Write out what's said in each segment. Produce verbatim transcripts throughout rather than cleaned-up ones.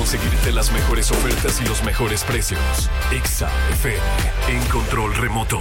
conseguirte las mejores ofertas y los mejores precios. Exa F M en control remoto.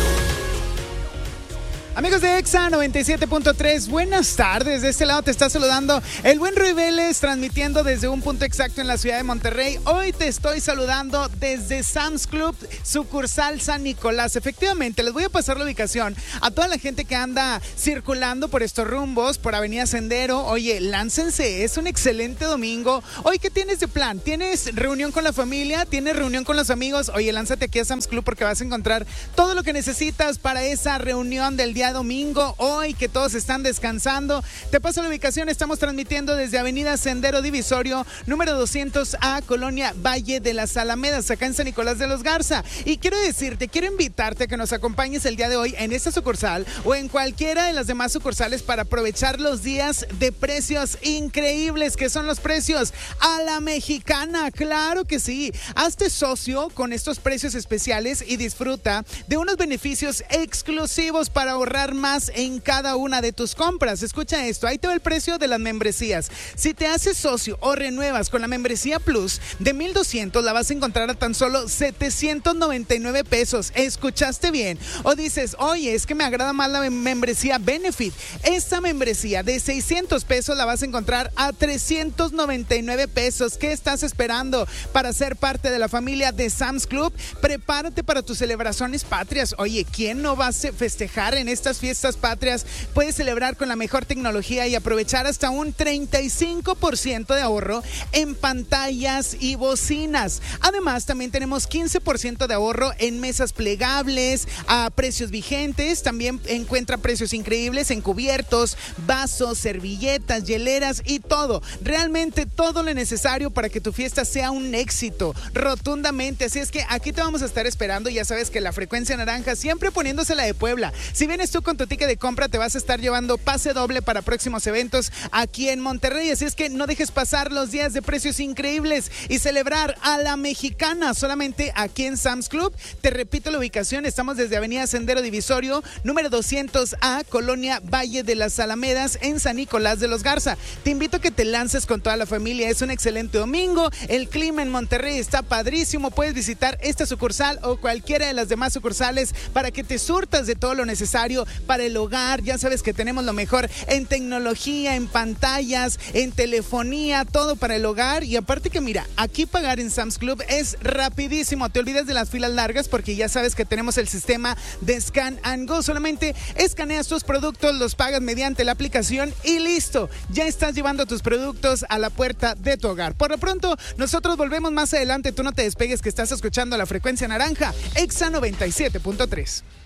Amigos de Exa noventa y siete punto tres, buenas tardes. De este lado te está saludando el buen Rui Vélez, transmitiendo desde un punto exacto en la ciudad de Monterrey. Hoy te estoy saludando desde Sam's Club, sucursal San Nicolás. Efectivamente, les voy a pasar la ubicación a toda la gente que anda circulando por estos rumbos, por Avenida Sendero. Oye, láncense, es un excelente domingo. Hoy, ¿qué tienes de plan? ¿Tienes reunión con la familia? ¿Tienes reunión con los amigos? Oye, lánzate aquí a Sam's Club porque vas a encontrar todo lo que necesitas para esa reunión del día domingo, hoy que todos están descansando. Te paso la ubicación, estamos transmitiendo desde Avenida Sendero Divisorio, número doscientos A, Colonia Valle de las Alamedas, acá en San Nicolás de los Garza. Y quiero decirte, quiero invitarte a que nos acompañes el día de hoy en esta sucursal o en cualquiera de las demás sucursales para aprovechar los días de precios increíbles, que son los precios a la mexicana. Claro que sí, hazte socio con estos precios especiales y disfruta de unos beneficios exclusivos para ahorrar más en cada una de tus compras. Escucha esto, ahí te va el precio de las membresías. Si te haces socio o renuevas con la membresía Plus de mil doscientos, la vas a encontrar a tan solo setecientos noventa y nueve pesos. ¿Escuchaste bien? O dices, oye, es que me agrada más la membresía Benefit. Esta membresía de seiscientos pesos la vas a encontrar a trescientos noventa y nueve pesos. ¿Qué estás esperando para ser parte de la familia de Sam's Club? Prepárate para tus celebraciones patrias. Oye, ¿quién no va a festejar en estas fiestas patrias? Puedes celebrar con la mejor tecnología y aprovechar hasta un treinta y cinco por ciento de ahorro en pantallas y bocinas. Además, también tenemos quince por ciento de ahorro en mesas plegables a precios vigentes. También encuentra precios increíbles en cubiertos, vasos, servilletas, hieleras y todo. Realmente todo lo necesario para que tu fiesta sea un éxito rotundamente. Así es que aquí te vamos a estar esperando. Ya sabes que la frecuencia naranja siempre poniéndose la de Puebla. Si vienes tú con tu ticket de compra, te vas a estar llevando pase doble para próximos eventos aquí en Monterrey. Así es que no dejes pasar los días de precios increíbles y celebrar a la mexicana solamente aquí en Sam's Club. Te repito la ubicación, estamos desde Avenida Sendero Divisorio, número doscientos A, Colonia Valle de las Alamedas, en San Nicolás de los Garza. Te invito a que te lances con toda la familia. Es un excelente domingo, el clima en Monterrey está padrísimo. Puedes visitar esta sucursal o cualquiera de las demás sucursales para que te surtas de todo lo necesario para el hogar. Ya sabes que tenemos lo mejor en tecnología, en pantallas, en telefonía, todo para el hogar. Y aparte que mira, aquí pagar en Sam's Club es rapidísimo. Te olvidas de las filas largas porque ya sabes que tenemos el sistema de Scan and Go. Solamente escaneas tus productos, los pagas mediante la aplicación y listo. Ya estás llevando tus productos a la puerta de tu hogar. Por lo pronto, nosotros volvemos más adelante. Tú no te despegues, que estás escuchando la frecuencia naranja, Exa noventa y siete punto tres.